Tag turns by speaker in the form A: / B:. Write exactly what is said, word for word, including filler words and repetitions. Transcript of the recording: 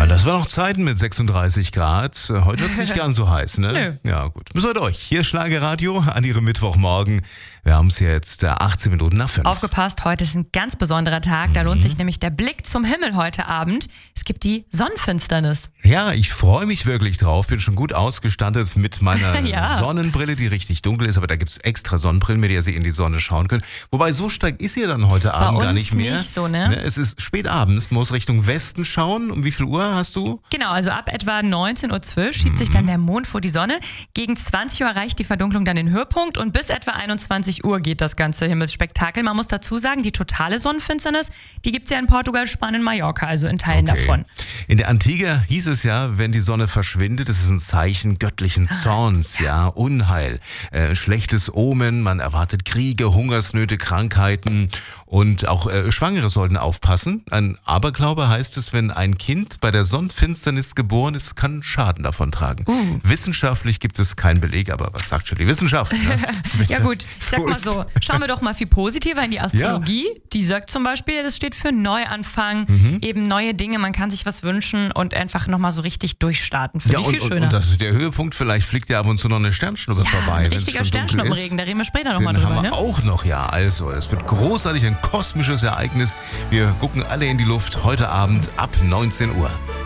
A: Ja, das waren noch Zeiten mit sechsunddreißig Grad. Heute wird es nicht ganz so heiß, ne?
B: Nö.
A: Ja, gut. Müsst ihr euch. Hier Schlagerradio an Ihrem Mittwochmorgen. Wir haben es jetzt äh, achtzehn Minuten nach fünf.
B: Aufgepasst, heute ist ein ganz besonderer Tag. Da lohnt sich nämlich der Blick zum Himmel heute Abend. Es gibt die Sonnenfinsternis.
A: Ja, ich freue mich wirklich drauf. Bin schon gut ausgestattet mit meiner
B: Ja.
A: Sonnenbrille, die richtig dunkel ist. Aber da gibt es extra Sonnenbrillen, mit der Sie in die Sonne schauen können. Wobei, so stark ist sie dann heute Abend
B: uns
A: gar nicht mehr.
B: nicht so, ne?
A: Es ist spät abends, muss Richtung Westen schauen. Um wie viel Uhr hast du?
B: Genau, also ab etwa neunzehn Uhr zwölf schiebt sich dann der Mond vor die Sonne. Gegen zwanzig Uhr erreicht die Verdunklung dann den Höhepunkt und bis etwa einundzwanzig Uhr geht das ganze Himmelsspektakel. Man muss dazu sagen, die totale Sonnenfinsternis, die gibt es ja in Portugal, Spanien, Mallorca, also in Teilen
A: Okay.
B: davon.
A: In der Antike hieß es ja, wenn die Sonne verschwindet, das ist ein Zeichen göttlichen Zorns, ja, Unheil, äh, schlechtes Omen, man erwartet Kriege, Hungersnöte, Krankheiten und auch äh, Schwangere sollten aufpassen. Ein Aberglaube heißt es, wenn ein Kind bei der Sonnenfinsternis geboren ist, kann Schaden davon tragen.
B: Uh.
A: Wissenschaftlich gibt es keinen Beleg, aber was sagt schon die Wissenschaft? Ne? Wenn
B: Ja
A: das
B: gut, ich sag mal
A: ist.
B: so, schauen wir doch mal viel positiver in die Astrologie. Die sagt zum Beispiel, das steht für Neuanfang,
A: Mhm.
B: eben neue Dinge, man kann sich was wünschen und einfach nochmal so richtig durchstarten. Finde
A: Ja,
B: ich
A: und,
B: viel
A: und,
B: schöner.
A: und das ist der Höhepunkt, vielleicht fliegt ja ab und zu noch eine Sternschnuppe
B: ja,
A: vorbei.
B: ein
A: wenn's
B: richtiger
A: schon dunkel ist.
B: Sternschnuppenregen, da reden wir später nochmal
A: Den
B: drüber.
A: haben wir
B: Ne?
A: auch noch, ja. Also, es wird großartig, ein kosmisches Ereignis. Wir gucken alle in die Luft heute Abend ab neunzehn Uhr.